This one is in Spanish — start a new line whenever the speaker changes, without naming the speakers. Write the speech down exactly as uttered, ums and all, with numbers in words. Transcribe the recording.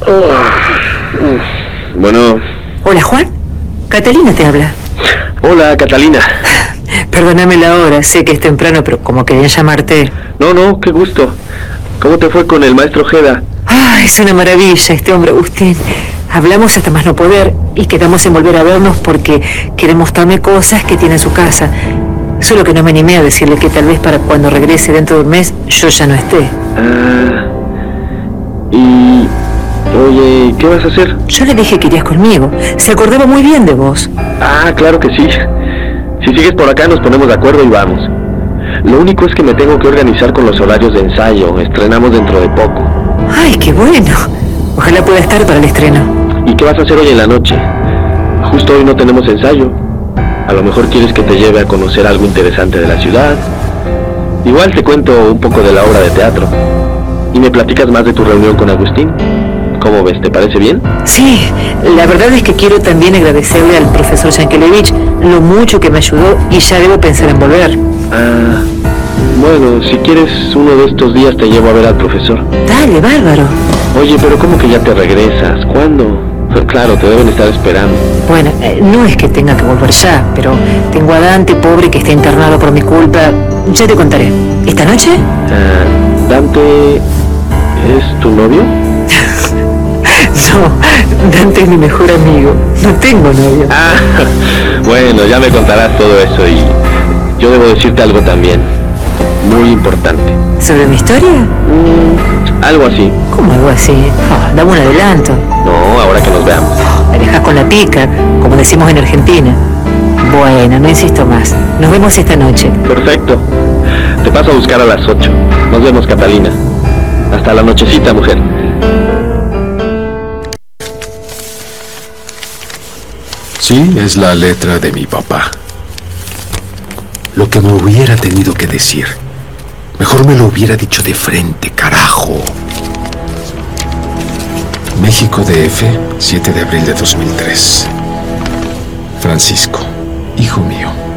Oh. Bueno.
Hola, Juan. Catalina te habla.
Hola, Catalina.
Perdóname la hora, sé que es temprano, pero como quería llamarte...
No, no, qué gusto. ¿Cómo te fue con el maestro Ojeda?
Ah, es una maravilla este hombre, Agustín. Hablamos hasta más no poder y quedamos en volver a vernos porque quiere mostrarme cosas que tiene en su casa. Solo que no me animé a decirle que tal vez para cuando regrese dentro de un mes yo ya no esté.
Ah... Y... Oye, ¿qué vas a hacer?
Yo le dije que irías conmigo. Se acordaba muy bien de vos.
Ah, claro que sí. Si sigues por acá nos ponemos de acuerdo y vamos. Lo único es que me tengo que organizar con los horarios de ensayo. Estrenamos dentro de poco.
¡Ay, qué bueno! Ojalá pueda estar para el estreno.
¿Y qué vas a hacer hoy en la noche? Justo hoy no tenemos ensayo. A lo mejor quieres que te lleve a conocer algo interesante de la ciudad. Igual te cuento un poco de la obra de teatro. Y me platicas más de tu reunión con Agustín. ¿Cómo ves? ¿Te parece bien?
Sí, la verdad es que quiero también agradecerle al profesor Yankelevich lo mucho que me ayudó y ya debo pensar en volver.
Ah, bueno, si quieres uno de estos días te llevo a ver al profesor.
Dale, bárbaro.
Oye, pero ¿cómo que ya te regresas? ¿Cuándo? Pues claro, te deben estar esperando.
Bueno, eh, no es que tenga que volver ya, pero tengo a Dante, pobre, que está internado por mi culpa. Ya te contaré. ¿Esta noche?
Ah, Dante... ¿es tu novio?
No, Dante es mi mejor amigo. No tengo novio.
Ah, bueno, ya me contarás todo eso y yo debo decirte algo también, muy importante.
¿Sobre mi historia?
Mm, algo así.
¿Cómo algo así? Oh, dame un adelanto.
No, ahora que nos veamos.
Me dejas con la pica, como decimos en Argentina. Bueno, no insisto más. Nos vemos esta noche.
Perfecto. Te paso a buscar a las ocho. Nos vemos, Catalina. Hasta la nochecita, mujer.
Sí, es la letra de mi papá. Lo que me hubiera tenido que decir. Mejor me lo hubiera dicho de frente, carajo. México D F, siete de abril de dos mil tres. Francisco, hijo mío.